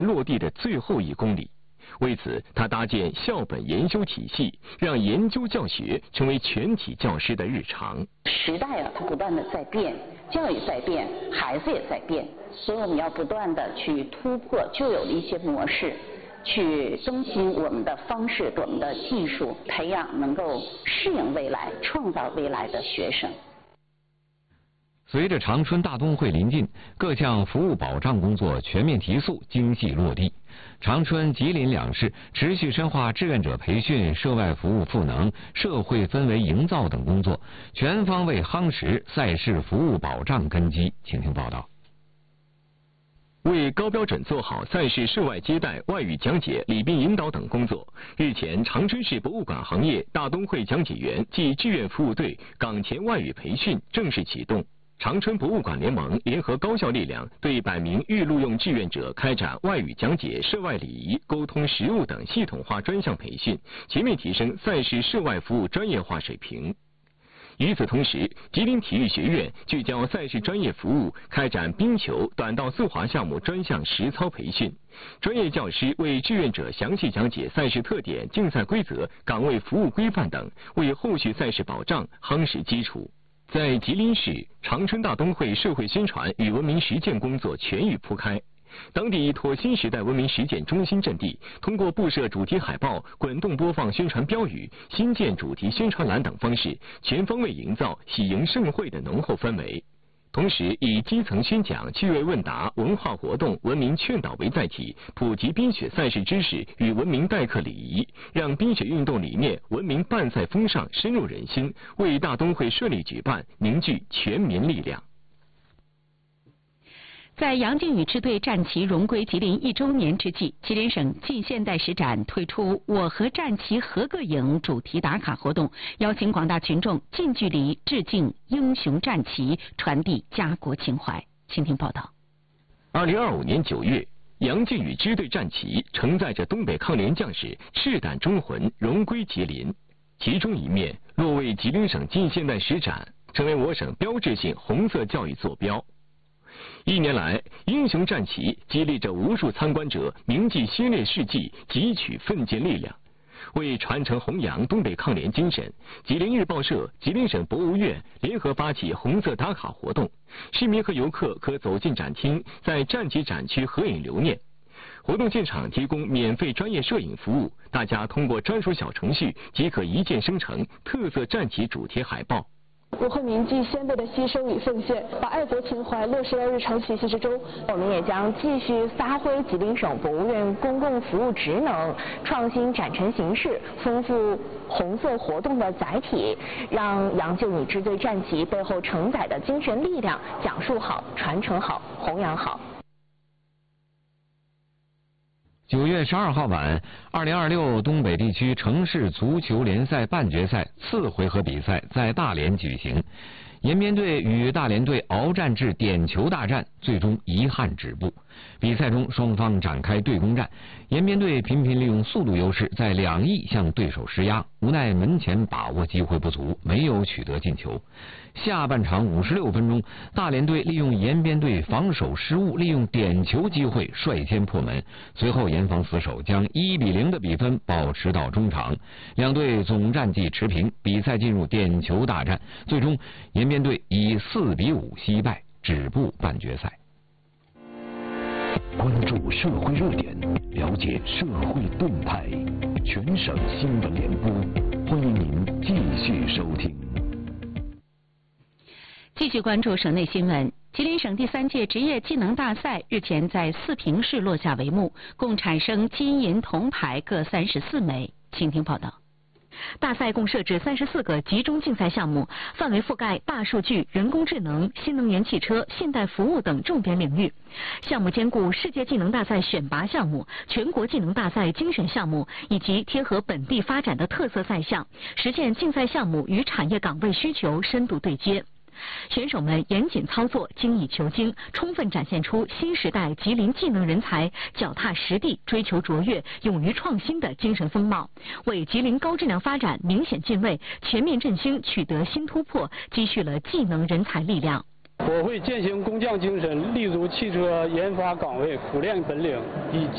落地的最后1公里。为此，他搭建校本研修体系，让研究教学成为全体教师的日常。 时代它不断的在变，教育在变，孩子也在变，所以我们要不断的去突破旧有的一些模式，去更新我们的方式、我们的技术，培养能够适应未来、创造未来的学生。 随着长春大冬会临近，各项服务保障工作全面提速、精细落地。长春、吉林2市持续深化志愿者培训、涉外服务赋能、社会氛围营造等工作，全方位夯实赛事服务保障根基。请听报道。 为高标准做好赛事涉外接待、外语讲解、礼宾引导等工作，日前，长春市博物馆行业大冬会讲解员暨志愿服务队岗前外语培训正式启动。长春博物馆联盟联合高校力量，对100名预录用志愿者开展外语讲解、涉外礼仪、沟通实务等系统化专项培训，全面提升赛事涉外服务专业化水平。与此同时，吉林体育学院聚焦赛事专业服务，开展冰球、短道速滑项目专项实操培训，专业教师为志愿者详细讲解赛事特点、竞赛规则、岗位服务规范等，为后续赛事保障夯实基础。在吉林市，长春大冬会社会宣传与文明实践工作全域铺开。当地拓新时代文明实践中心阵地，通过布设主题海报、滚动播放宣传标语、新建主题宣传栏等方式，全方位营造喜迎盛会的浓厚氛围。同时，以基层宣讲、趣味问答、文化活动、文明劝导为载体，普及冰雪赛事知识与文明待客礼仪，让冰雪运动理念、文明办赛风尚深入人心，为大冬会顺利举办凝聚全民力量。 在杨靖宇支队战旗荣归吉林1周年之际，吉林省近现代史展推出"我和战旗合个影"主题打卡活动，邀请广大群众近距离致敬英雄战旗，传递家国情怀。请听报道。 2025年9月，杨靖宇支队战旗承载着东北抗联将士赤胆忠魂荣归吉林，其中一面落为吉林省近现代史展，成为我省标志性红色教育坐标。1年来，英雄战旗激励着无数参观者铭记先烈事迹，汲取奋进力量。为传承弘扬东北抗联精神，吉林日报社、吉林省博物院联合发起红色打卡活动，市民和游客可走进展厅，在战旗展区合影留念。活动现场提供免费专业摄影服务，大家通过专属小程序即可一键生成特色战旗主题海报。 我会铭记先辈的牺牲与奉献，把爱国情怀落实到日常学习之中。 我们也将继续发挥吉林省博物院公共服务职能，创新展陈形式，丰富红色活动的载体，让杨靖宇支队战旗背后承载的精神力量讲述好、传承好、弘扬好。 9月12号晚，2026东北地区城市足球联赛半决赛次回合比赛在大连举行，延边队与大连队鏖战至点球大战，最终遗憾止步。比赛中，双方展开对攻战，延边队频频利用速度优势，在2翼向对手施压，无奈门前把握机会不足，没有取得进球。下半场56分钟，大连队利用延边队防守失误，利用点球机会率先破门，随后严防死守，将1-0的比分保持到中场。两队总战绩持平，比赛进入点球大战，最终延边队以4-5惜败，止步半决赛。 关注社会热点，了解社会动态，全省新闻联播，欢迎您继续收听。 继续关注省内新闻。吉林省第3届职业技能大赛日前在四平市落下帷幕，共产生金银铜牌各34枚。请听报道。 大赛共设置34个集中竞赛项目，范围覆盖大数据、人工智能、新能源汽车、现代服务等重点领域。项目兼顾世界技能大赛选拔项目、全国技能大赛精选项目以及贴合本地发展的特色赛项，实现竞赛项目与产业岗位需求深度对接。选手们严谨操作，精益求精，充分展现出新时代吉林技能人才脚踏实地、追求卓越、勇于创新的精神风貌，为吉林高质量发展明显进位、全面振兴取得新突破，积蓄了技能人才力量。 我会践行工匠精神，立足汽车研发岗位，苦练本领，以